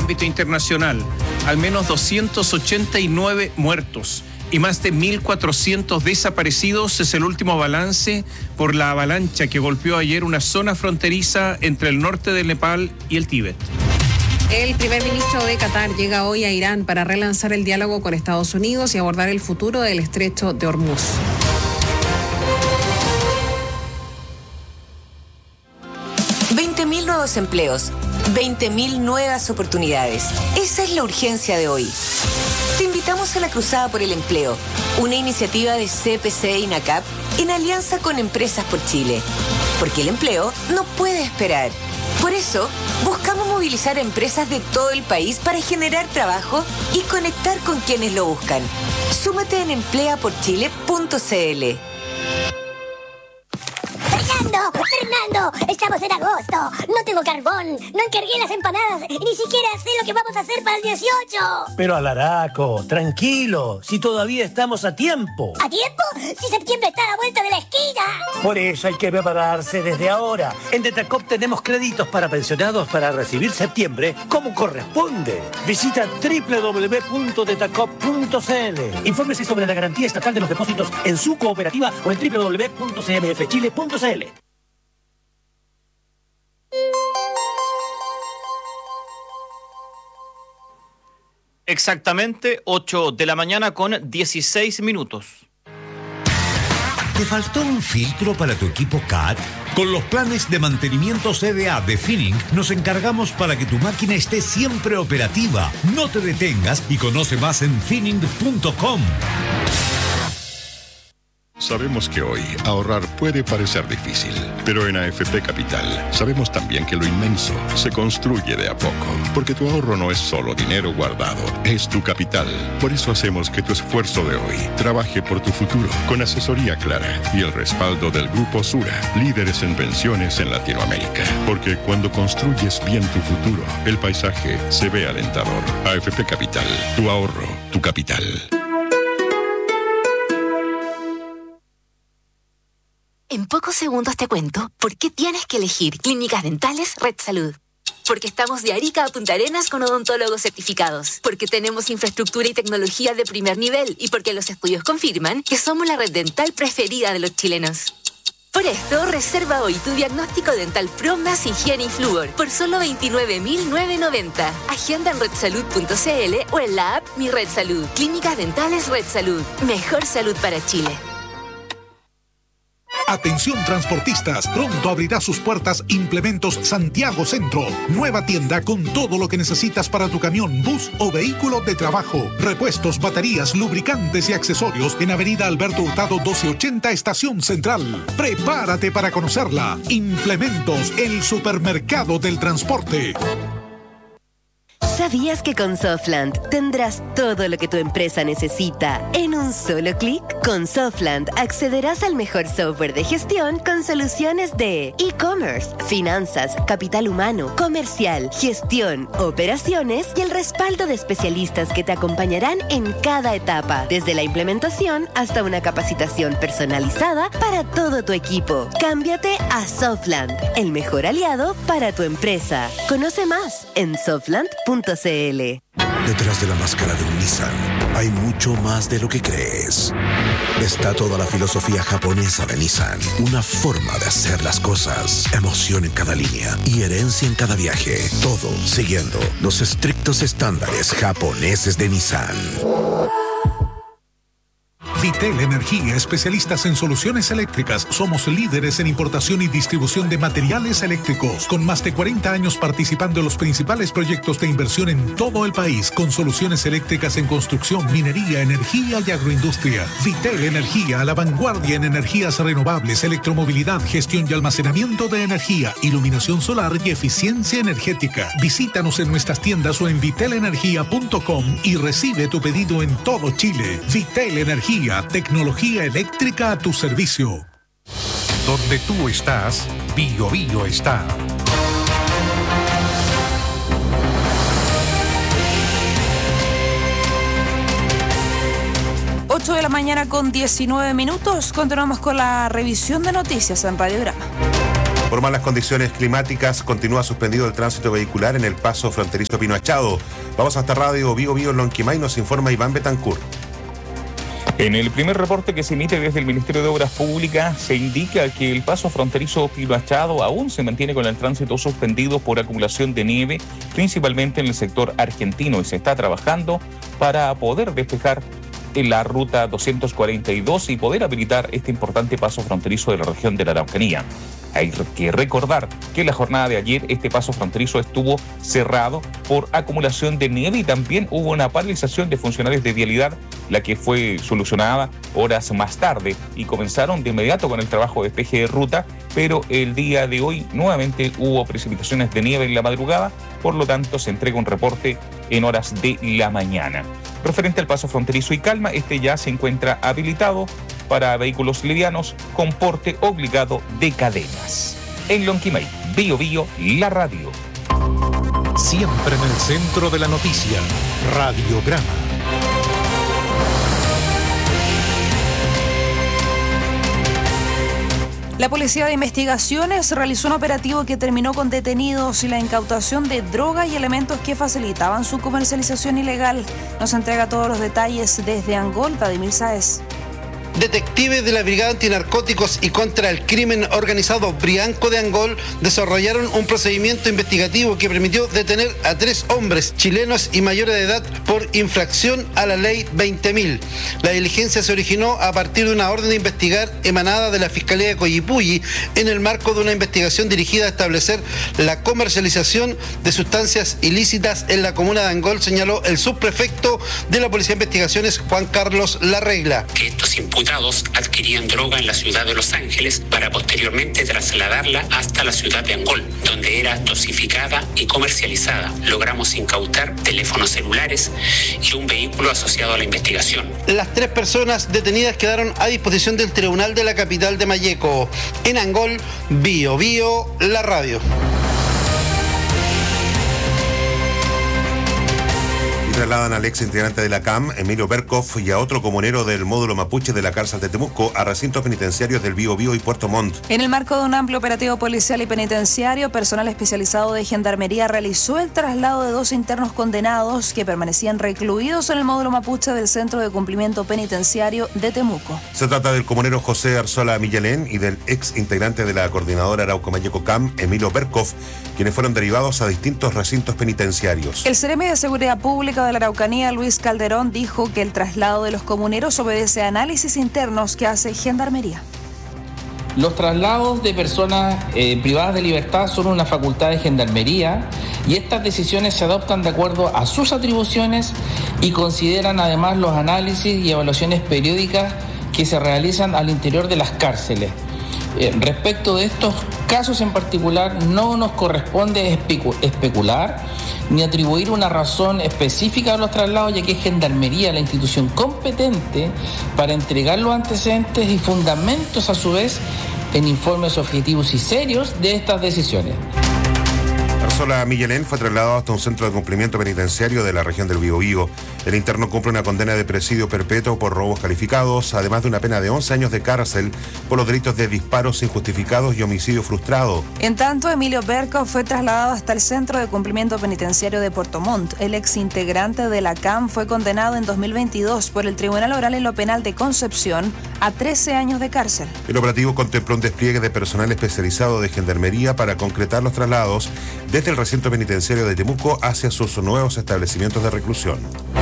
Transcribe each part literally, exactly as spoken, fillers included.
ámbito internacional, al menos doscientos ochenta y nueve muertos y más de mil cuatrocientos desaparecidos es el último balance por la avalancha que golpeó ayer una zona fronteriza entre el norte del Nepal y el Tíbet. El primer ministro de Qatar llega hoy a Irán para relanzar el diálogo con Estados Unidos y abordar el futuro del estrecho de Hormuz. veinte mil nuevos empleos, veinte mil nuevas oportunidades. Esa es la urgencia de hoy. Te invitamos a la Cruzada por el Empleo, una iniciativa de C P C y NACAP en alianza con Empresas por Chile. Porque el empleo no puede esperar. Por eso, buscamos movilizar a empresas de todo el país para generar trabajo y conectar con quienes lo buscan. Súmate en emplea por chile punto c l. ¡Fernando! ¡Fernando! ¡Estamos en agosto! ¡No tengo carbón! ¡No encargué las empanadas! ¡Y ni siquiera sé lo que vamos a hacer para el dieciocho! Pero Alaraco, tranquilo, si todavía estamos a tiempo. ¿A tiempo? ¡Si septiembre está a la vuelta de la esquina! Por eso hay que prepararse desde ahora. En Detacop tenemos créditos para pensionados para recibir septiembre como corresponde. Visita doble u doble u doble u punto detacop punto c l. Infórmese sobre la garantía estatal de los depósitos en su cooperativa o en doble u doble u doble u punto c m f chile punto c l. Exactamente ocho de la mañana con dieciséis minutos. ¿Te faltó un filtro para tu equipo C A T? Con los planes de mantenimiento C D A de Finning nos encargamos para que tu máquina esté siempre operativa. No te detengas y conoce más en finning punto com. Sabemos que hoy ahorrar puede parecer difícil, pero en A F P Capital sabemos también que lo inmenso se construye de a poco, porque tu ahorro no es solo dinero guardado, es tu capital. Por eso hacemos que tu esfuerzo de hoy trabaje por tu futuro, con asesoría clara y el respaldo del Grupo Sura, líderes en pensiones en Latinoamérica. Porque cuando construyes bien tu futuro, el paisaje se ve alentador. A F P Capital, tu ahorro, tu capital. En pocos segundos te cuento por qué tienes que elegir Clínicas Dentales Red Salud. Porque estamos de Arica a Punta Arenas con odontólogos certificados. Porque tenemos infraestructura y tecnología de primer nivel. Y porque los estudios confirman que somos la red dental preferida de los chilenos. Por esto, reserva hoy tu diagnóstico dental Pro más higiene y flúor por solo veintinueve mil novecientos noventa. Agenda en red salud punto c l o en la app Mi Red Salud. Clínicas Dentales Red Salud. Mejor salud para Chile. Atención transportistas, pronto abrirá sus puertas Implementos Santiago Centro. Nueva tienda con todo lo que necesitas para tu camión, bus o vehículo de trabajo. Repuestos, baterías, lubricantes y accesorios en Avenida Alberto Hurtado doce ochenta, Estación Central. Prepárate para conocerla. Implementos, el supermercado del transporte. ¿Sabías que con Softland tendrás todo lo que tu empresa necesita en un solo clic? Con Softland accederás al mejor software de gestión con soluciones de e-commerce, finanzas, capital humano, comercial, gestión, operaciones y el respaldo de especialistas que te acompañarán en cada etapa, desde la implementación hasta una capacitación personalizada para todo tu equipo. Cámbiate a Softland, el mejor aliado para tu empresa. Conoce más en softland punto c l. Detrás de la máscara de un Nissan hay mucho más de lo que crees. Está toda la filosofía japonesa de Nissan, una forma de hacer las cosas, emoción en cada línea y herencia en cada viaje, todo siguiendo los estrictos estándares japoneses de Nissan. Vitel Energía, especialistas en soluciones eléctricas. Somos líderes en importación y distribución de materiales eléctricos, con más de cuarenta años participando en los principales proyectos de inversión en todo el país, con soluciones eléctricas en construcción, minería, energía y agroindustria. Vitel Energía, a la vanguardia en energías renovables, electromovilidad, gestión y almacenamiento de energía, iluminación solar y eficiencia energética. Visítanos en nuestras tiendas o en vitel energía punto com y recibe tu pedido en todo Chile. Vitel Energía, tecnología eléctrica a tu servicio. Donde tú estás, Bio Bio está. ocho de la mañana con diecinueve minutos. Continuamos con la revisión de noticias en Radiograma. Por malas condiciones climáticas, continúa suspendido el tránsito vehicular en el paso fronterizo Pino Achado. Vamos hasta Radio Bio Bio Lonquimay, nos informa Iván Betancourt. En el primer reporte que se emite desde el Ministerio de Obras Públicas se indica que el paso fronterizo Pino Achado aún se mantiene con el tránsito suspendido por acumulación de nieve, principalmente en el sector argentino, y se está trabajando para poder despejar en la ruta doscientos cuarenta y dos y poder habilitar este importante paso fronterizo de la región de la Araucanía. Hay que recordar que en la jornada de ayer este paso fronterizo estuvo cerrado por acumulación de nieve y también hubo una paralización de funcionarios de vialidad, la que fue solucionada horas más tarde y comenzaron de inmediato con el trabajo de despeje de ruta, pero el día de hoy nuevamente hubo precipitaciones de nieve en la madrugada, por lo tanto se entrega un reporte en horas de la mañana. Referente al paso fronterizo y Calma, este ya se encuentra habilitado para vehículos livianos con porte obligado de cadenas. En Lonquimay, Bio Bio, la radio. Siempre en el centro de la noticia, Radiograma. La Policía de Investigaciones realizó un operativo que terminó con detenidos y la incautación de droga y elementos que facilitaban su comercialización ilegal. Nos entrega todos los detalles desde Angol, Vladimir Sáez. Detectives de la Brigada Antinarcóticos y contra el Crimen Organizado Brianco de Angol desarrollaron un procedimiento investigativo que permitió detener a tres hombres chilenos y mayores de edad por infracción a la ley veinte mil. La diligencia se originó a partir de una orden de investigar emanada de la Fiscalía de Coyipulli en el marco de una investigación dirigida a establecer la comercialización de sustancias ilícitas en la comuna de Angol, señaló el subprefecto de la Policía de Investigaciones, Juan Carlos Larregla. Que estos imputados adquirían droga en la ciudad de Los Ángeles para posteriormente trasladarla hasta la ciudad de Angol, donde era dosificada y comercializada. Logramos incautar teléfonos celulares y un vehículo asociado a la investigación. Las tres personas detenidas quedaron a disposición del Tribunal de la capital de Malleco. En Angol, Bio Bio, la radio. Trasladan al ex integrante de la C A M, Emilio Berkoff, y a otro comunero del módulo mapuche de la cárcel de Temuco a recintos penitenciarios del Bío Bío y Puerto Montt. En el marco de un amplio operativo policial y penitenciario, personal especializado de Gendarmería realizó el traslado de dos internos condenados que permanecían recluidos en el módulo mapuche del Centro de Cumplimiento Penitenciario de Temuco. Se trata del comunero José Arzola Millalén y del ex integrante de la Coordinadora Arauco Malleco C A M, Emilio Berkoff, quienes fueron derivados a distintos recintos penitenciarios. El Seremi de Seguridad Pública de la Araucanía, Luis Calderón, dijo que el traslado de los comuneros obedece a análisis internos que hace Gendarmería. Los traslados de personas eh, privadas de libertad son una facultad de Gendarmería y estas decisiones se adoptan de acuerdo a sus atribuciones y consideran además los análisis y evaluaciones periódicas que se realizan al interior de las cárceles. Eh, respecto de estos casos en particular, no nos corresponde especu- especular ni atribuir una razón específica a los traslados, ya que es Gendarmería la institución competente para entregar los antecedentes y fundamentos a su vez en informes objetivos y serios de estas decisiones. Arzola Millalén fue trasladado hasta un centro de cumplimiento penitenciario de la región del Biobío. El interno cumple una condena de presidio perpetuo por robos calificados, además de una pena de once años de cárcel por los delitos de disparos injustificados y homicidio frustrado. En tanto, Emilio Berkoff fue trasladado hasta el Centro de Cumplimiento Penitenciario de Puerto Montt. El ex integrante de la C A M fue condenado en dos mil veintidós por el Tribunal Oral en lo Penal de Concepción a trece años de cárcel. El operativo contempló un despliegue de personal especializado de Gendarmería para concretar los traslados desde el recinto penitenciario de Temuco hacia sus nuevos establecimientos de reclusión.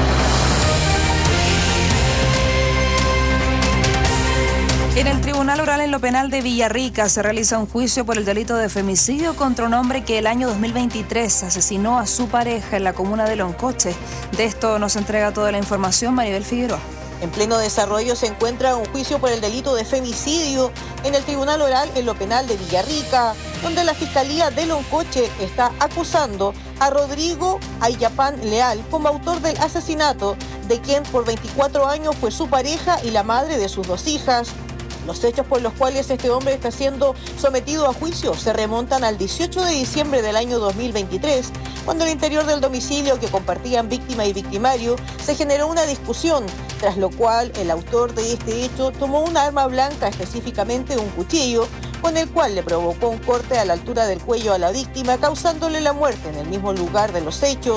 En el Tribunal Oral en lo Penal de Villarrica se realiza un juicio por el delito de femicidio contra un hombre que el año dos mil veintitrés asesinó a su pareja en la comuna de Loncoche. De esto nos entrega toda la información Maribel Figueroa. En pleno desarrollo se encuentra un juicio por el delito de femicidio en el Tribunal Oral en lo Penal de Villarrica, donde la Fiscalía de Loncoche está acusando a Rodrigo Ayapán Leal como autor del asesinato de quien por veinticuatro años fue su pareja y la madre de sus dos hijas. Los hechos por los cuales este hombre está siendo sometido a juicio se remontan al dieciocho de diciembre del año dos mil veintitrés, cuando al interior del domicilio que compartían víctima y victimario se generó una discusión, tras lo cual el autor de este hecho tomó un arma blanca, específicamente un cuchillo, con el cual le provocó un corte a la altura del cuello a la víctima, causándole la muerte en el mismo lugar de los hechos.